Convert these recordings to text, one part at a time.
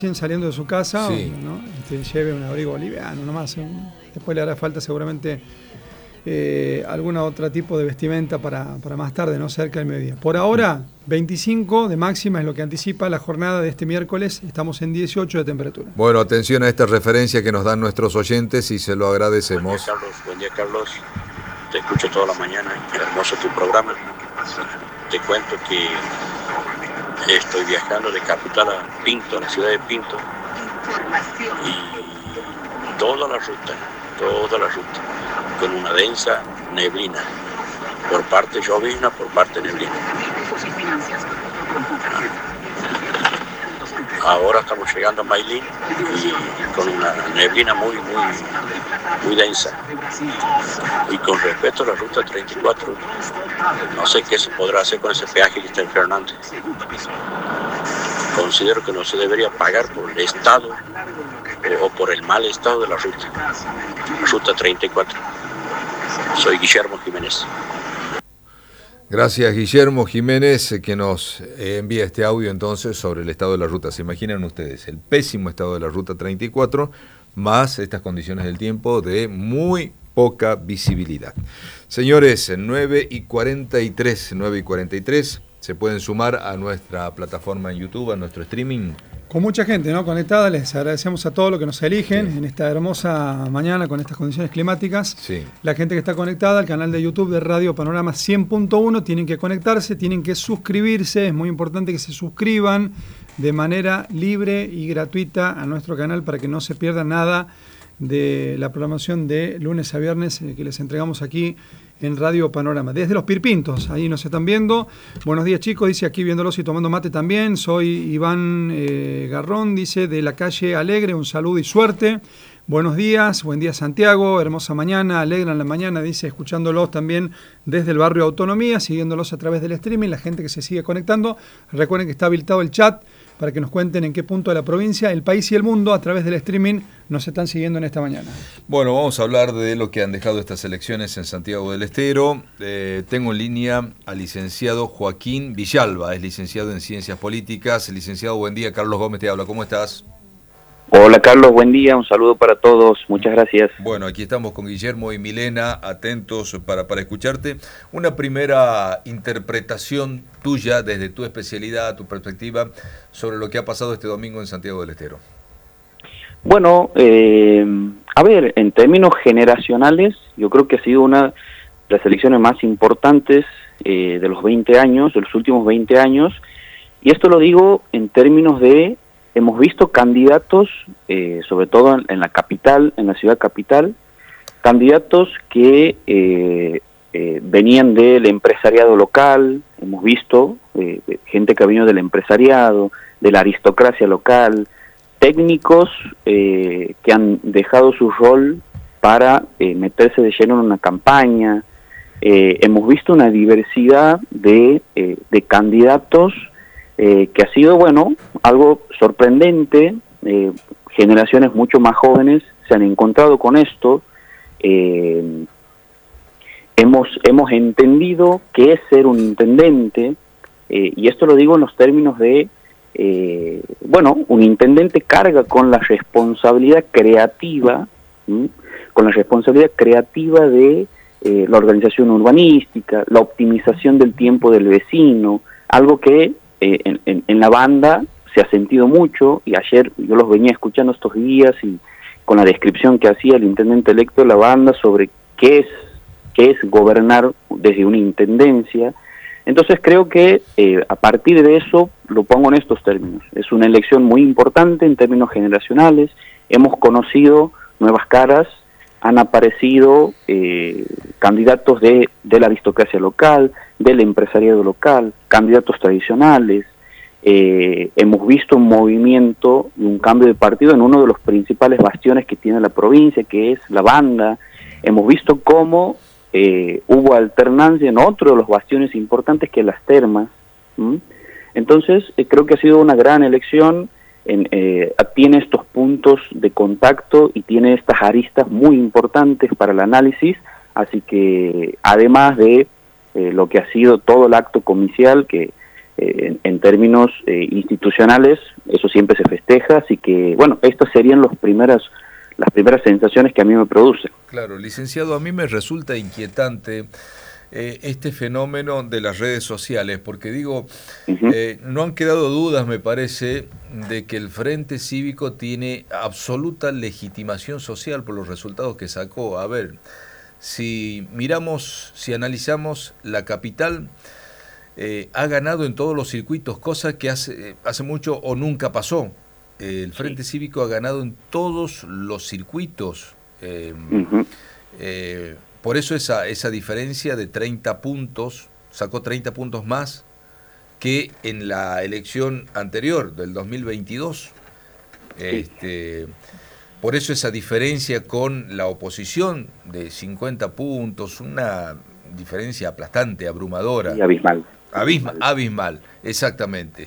saliendo de su casa, sí, ¿no? Lleve un abrigo boliviano nomás. Después le hará falta seguramente algún otro tipo de vestimenta para más tarde, no cerca del mediodía. Por ahora, 25 de máxima es lo que anticipa la jornada de este miércoles. Estamos en 18 de temperatura. Bueno, atención a esta referencia que nos dan nuestros oyentes y se lo agradecemos. Buen día, Carlos. Te escucho toda la mañana. Hermoso tu programa. Te cuento que estoy viajando de Capital a Pinto, a la ciudad de Pinto, y toda la ruta, con una densa neblina, por parte llovizna, por parte neblina. Ahora estamos llegando a Mailín y con una neblina muy densa. Y con respecto a la ruta 34, no sé qué se podrá hacer con ese peaje que está en Fernández. Considero que no se debería pagar por el estado o por el mal estado de la ruta 34. Soy Guillermo Jiménez. Gracias, Guillermo Jiménez, que nos envía este audio entonces sobre el estado de la ruta. ¿Se imaginan ustedes el pésimo estado de la ruta 34 más estas condiciones del tiempo de muy poca visibilidad? Señores, 9:43, se pueden sumar a nuestra plataforma en YouTube, a nuestro streaming. Con mucha gente, ¿no?, conectada. Les agradecemos a todos los que nos eligen en esta hermosa mañana con estas condiciones climáticas. Sí. La gente que está conectada al canal de YouTube de Radio Panorama 100.1 tienen que conectarse, tienen que suscribirse. Es muy importante que se suscriban de manera libre y gratuita a nuestro canal para que no se pierda nada de la programación de lunes a viernes que les entregamos aquí en Radio Panorama. Desde Los Pirpintos, ahí nos están viendo. Buenos días, chicos, dice aquí viéndolos y tomando mate también. Soy Iván Garrón, dice, de la calle Alegre, un saludo y suerte. Buenos días, buen día Santiago, hermosa mañana, alegran la mañana, dice, escuchándolos también desde el barrio Autonomía, siguiéndolos a través del streaming, la gente que se sigue conectando. Recuerden que está habilitado el chat para que nos cuenten en qué punto de la provincia, el país y el mundo a través del streaming nos están siguiendo en esta mañana. Bueno, vamos a hablar de lo que han dejado estas elecciones en Santiago del Estero. Tengo en línea al licenciado Joaquín Villalba, es licenciado en Ciencias Políticas. Licenciado, buen día, Carlos Gómez te habla, ¿cómo estás? Hola Carlos, buen día, un saludo para todos, muchas gracias. Bueno, aquí estamos con Guillermo y Milena, atentos para escucharte. Una primera interpretación tuya desde tu especialidad, tu perspectiva, sobre lo que ha pasado este domingo en Santiago del Estero. Bueno, a ver, en términos generacionales, yo creo que ha sido una de las elecciones más importantes de los 20 años, de los últimos 20 años, y esto lo digo en términos de hemos visto candidatos, sobre todo en la capital, en la ciudad capital, candidatos que venían del empresariado local, hemos visto gente que ha venido del empresariado, de la aristocracia local, técnicos que han dejado su rol para meterse de lleno en una campaña. Hemos visto una diversidad de candidatos que ha sido, bueno, algo sorprendente. Generaciones mucho más jóvenes se han encontrado con esto. Hemos entendido qué es ser un intendente, y esto lo digo en los términos de, bueno, un intendente carga con la responsabilidad creativa, de la organización urbanística, la optimización del tiempo del vecino, algo que en la banda se ha sentido mucho, y ayer yo los venía escuchando estos días y con la descripción que hacía el intendente electo de la banda sobre qué es gobernar desde una intendencia. Entonces creo que a partir de eso lo pongo en estos términos. Es una elección muy importante en términos generacionales, hemos conocido nuevas caras, han aparecido candidatos de la aristocracia local, del empresariado local, candidatos tradicionales. Hemos visto un movimiento y un cambio de partido en uno de los principales bastiones que tiene la provincia, que es la banda. Hemos visto cómo hubo alternancia en otro de los bastiones importantes, que es las termas. Entonces creo que ha sido una gran elección. Tiene estos puntos de contacto y tiene estas aristas muy importantes para el análisis, así que además de lo que ha sido todo el acto comicial, que en términos institucionales, eso siempre se festeja, así que, bueno, estas serían las primeras sensaciones que a mí me producen. Claro, licenciado, a mí me resulta inquietante este fenómeno de las redes sociales, porque digo, no han quedado dudas, me parece, de que el Frente Cívico tiene absoluta legitimación social por los resultados que sacó. A ver, si analizamos la capital, ha ganado en todos los circuitos, cosa que hace mucho o nunca pasó. El Frente Cívico ha ganado en todos los circuitos. Por eso esa diferencia de 30 puntos, sacó 30 puntos más que en la elección anterior, del 2022. Por eso esa diferencia con la oposición de 50 puntos, una diferencia aplastante, abrumadora. Y abismal. Abismal, exactamente.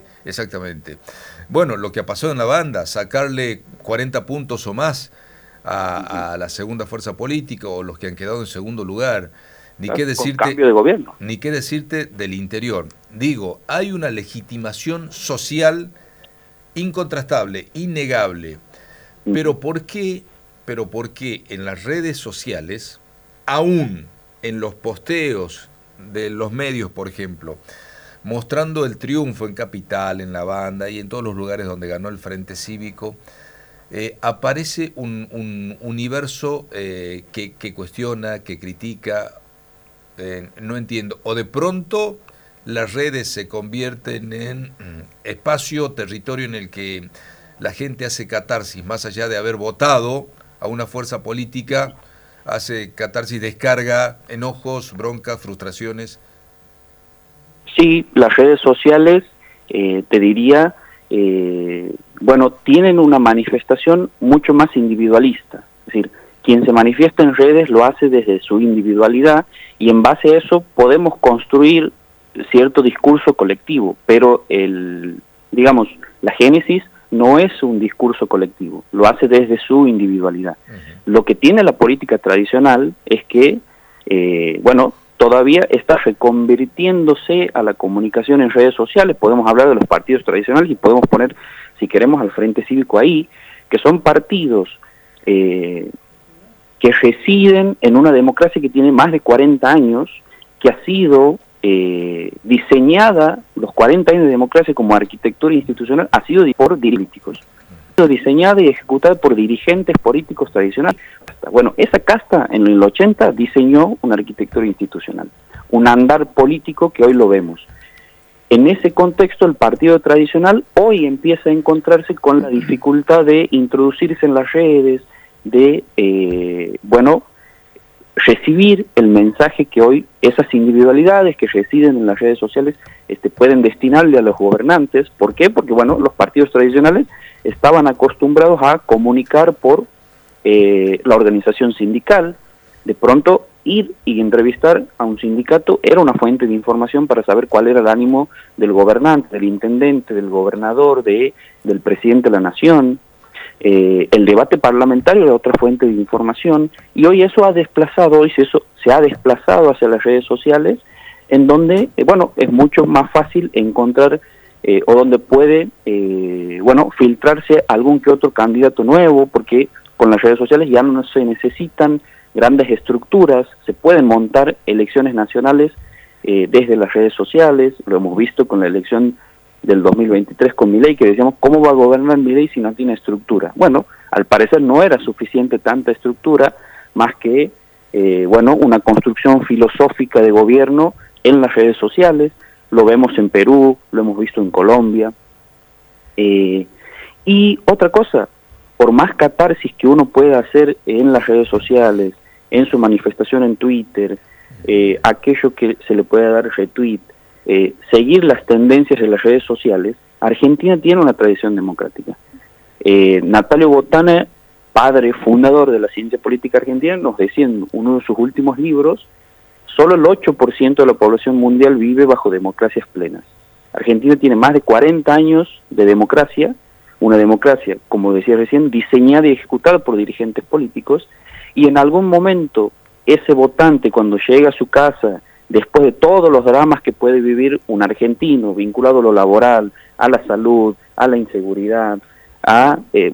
Bueno, lo que ha pasado en la banda, sacarle 40 puntos o más a la segunda fuerza política o los que han quedado en segundo lugar, ni qué decirte, con cambio de gobierno. Ni qué decirte del interior. Digo, hay una legitimación social incontrastable, innegable. Pero ¿por qué en las redes sociales, aún en los posteos de los medios, por ejemplo, mostrando el triunfo en Capital, en la banda y en todos los lugares donde ganó el Frente Cívico, aparece un universo que cuestiona, que critica? No entiendo. O de pronto las redes se convierten en espacio, territorio en el que la gente hace catarsis, más allá de haber votado a una fuerza política, hace catarsis, descarga enojos, broncas, frustraciones. Sí, las redes sociales, te diría, tienen una manifestación mucho más individualista. Es decir, quien se manifiesta en redes lo hace desde su individualidad y en base a eso podemos construir cierto discurso colectivo, pero la génesis no es un discurso colectivo, lo hace desde su individualidad. Lo que tiene la política tradicional es que, todavía está reconvirtiéndose a la comunicación en redes sociales. Podemos hablar de los partidos tradicionales y podemos poner, si queremos, al Frente Cívico ahí, que son partidos que residen en una democracia que tiene más de 40 años, que ha sido diseñada, los 40 años de democracia como arquitectura institucional, ha sido por políticos, ha sido diseñada y ejecutada por dirigentes políticos tradicionales. Bueno, esa casta en el 80 diseñó una arquitectura institucional, un andar político que hoy lo vemos. En ese contexto, el partido tradicional hoy empieza a encontrarse con la dificultad de introducirse en las redes, de, recibir el mensaje que hoy esas individualidades que residen en las redes sociales pueden destinarle a los gobernantes. ¿Por qué? Porque, los partidos tradicionales estaban acostumbrados a comunicar por la organización sindical. De pronto, ir y entrevistar a un sindicato era una fuente de información para saber cuál era el ánimo del gobernante, del intendente, del gobernador, del presidente de la nación. El debate parlamentario era otra fuente de información, y hoy eso se ha desplazado hacia las redes sociales, en donde, es mucho más fácil encontrar o donde puede, filtrarse algún que otro candidato nuevo, porque con las redes sociales ya no se necesitan grandes estructuras, se pueden montar elecciones nacionales desde las redes sociales. Lo hemos visto con la elección del 2023 con Milei, que decíamos, ¿cómo va a gobernar Milei si no tiene estructura? Bueno, al parecer no era suficiente tanta estructura, más que, una construcción filosófica de gobierno en las redes sociales. Lo vemos en Perú, lo hemos visto en Colombia. Y otra cosa, por más catarsis que uno pueda hacer en las redes sociales, en su manifestación en Twitter, aquello que se le pueda dar retweet, seguir las tendencias de las redes sociales, Argentina tiene una tradición democrática. Natalio Botana, padre fundador de la ciencia política argentina, nos decía en uno de sus últimos libros, solo el 8% de la población mundial vive bajo democracias plenas. Argentina tiene más de 40 años de democracia, una democracia, como decía recién, diseñada y ejecutada por dirigentes políticos, y en algún momento ese votante, cuando llega a su casa, después de todos los dramas que puede vivir un argentino vinculado a lo laboral, a la salud, a la inseguridad, a